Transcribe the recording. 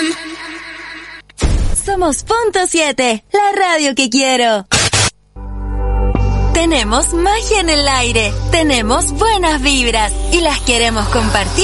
Somos Punto 7, la radio que quiero. Tenemos magia en el aire, tenemos buenas vibras y las queremos compartir.